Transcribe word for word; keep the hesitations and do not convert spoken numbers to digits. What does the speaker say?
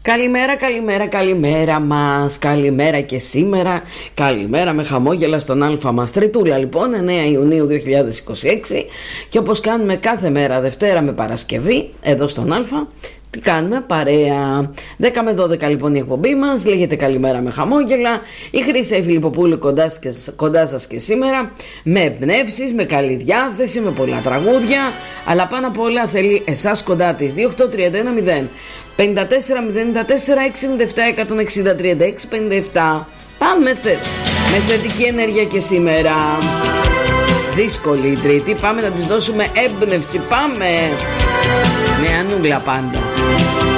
Καλημέρα, καλημέρα, καλημέρα μας. Καλημέρα και σήμερα. Καλημέρα με χαμόγελα στον Αλφα μας. Τριτούλα λοιπόν, εννέα Ιουνίου δύο χιλιάδες είκοσι έξι. Και όπως κάνουμε κάθε μέρα Δευτέρα με Παρασκευή εδώ στον Αλφα, τι κάνουμε? Παρέα. δέκα με δώδεκα λοιπόν η εκπομπή μας. Λέγεται Καλημέρα με χαμόγελα. Η Χρύσα η Φιλιπποπούλου κοντά, κοντά σας και σήμερα. Με εμπνεύσεις, με καλή διάθεση, με πολλά τραγούδια. Αλλά πάνω απ' όλα θέλει εσάς κοντά της. δύο οκτώ τρία ένα μηδέν πέντε τέσσερα μηδέν τέσσερα έξι επτά ένα έξι τρία έξι πέντε επτά. Πάμε θε... με θετική ενέργεια και σήμερα. Δύσκολη η Τρίτη. Πάμε να της δώσουμε έμπνευση. Πάμε. Με ανούλα πάντα.